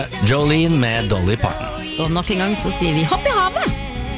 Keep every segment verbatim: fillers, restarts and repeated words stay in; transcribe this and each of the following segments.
Jolene med Dolly Parton. Og nok en gang så sier vi hopp i havet.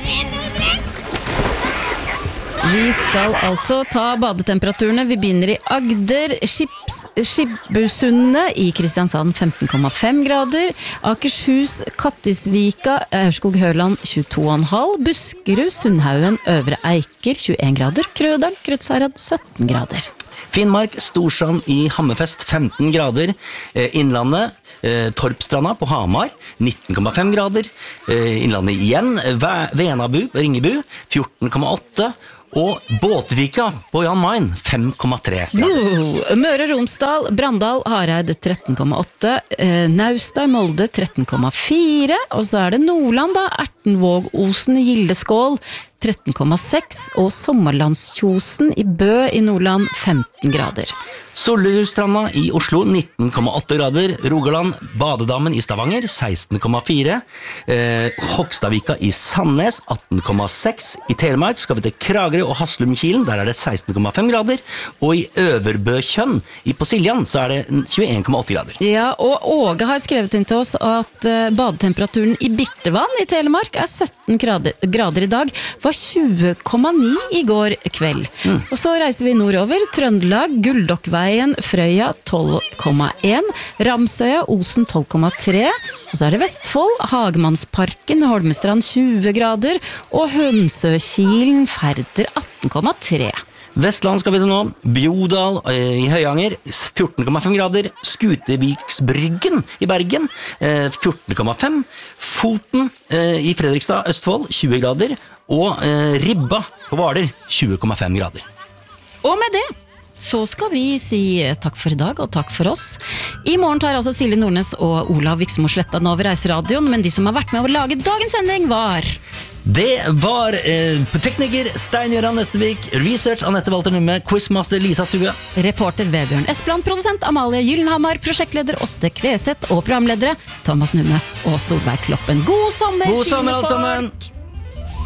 Vi skal altså ta badetemperaturene. Vi begynner i Agder, Skips, Skibbusundet i Kristiansand femten komma fem grader, Akershus, Kattisvika, Ørskog Høland tjueto komma fem, Buskerud, Sundhaugen, Øvre Eiker tjueen grader, Krøderen, Krødsherad sytten grader. Finnmark, Storsand i Hammerfest femten grader, Innlandet, Torpstranda på Hamar nitten komma fem grader, Innlandet igjen, Venabu, Ringebu fjorten komma åtte, og Båtvika på Jan Mayen fem komma tre grader. Uh, Møre Romsdal, Brandal, Hareid tretten komma åtte, eh, Naustad, Molde tretten komma fire, og så er det Nordland da, Ertenvåg, Osen, Gildeskål tretten komma seks, og Sommerlandskjosen i Bø i Nordland femten grader. Solrudstranda i Oslo nitten komma åtte grader, Rogaland, Badedammen i Stavanger seksten komma fire, eh, Hogstadvika i Sandnes atten komma seks, i Telemark skal vi til Kragerø og Haslumkilen, der er det seksten komma fem grader, og i Øverbøkjønn i på Siljan så er det tjueen komma åtte grader. Ja, og Åge har skrevet inn til oss at uh, badetemperaturen i Birtevann i Telemark er sytten grader, grader i dag, var tjue komma ni i går kveld. Mm. Og så reiser vi nordover, Trøndelag, Gulldokkveien, Frøya tolv komma en, Ramsøya, Osen tolv komma tre, og så er det Vestfold, Hagemannsparken, Holmestrand tjue grader, og Hønsøkilen, Færder atten komma tre. Vestland skal vi til nå, Bjodal i Høyanger fjorten komma fem grader, Skuteviksbryggen i Bergen fjorten komma fem, Foten i Fredrikstad, Østfold tjue grader, og Ribba på Hvaler tjue komma fem grader. Og med det så skal vi si takk for i dag og takk for oss. I morgen tar altså Silje Nordnes og Olav Viksmo Sletten over Reiseradioen, men de som har vært med å lage dagens sending var... Det var eh, tekniker Stein-Gøran Nøstevik, research Anette Walter Numme, quizmaster Lisa Tue, reporter Vebjørn Espland, produsent Amalie Gyllenhammer, prosjektleder Åste Kveseth og programledere Thomas Numme og Solveig Kloppen. God sommer, God sommer fine alt folk! sammen!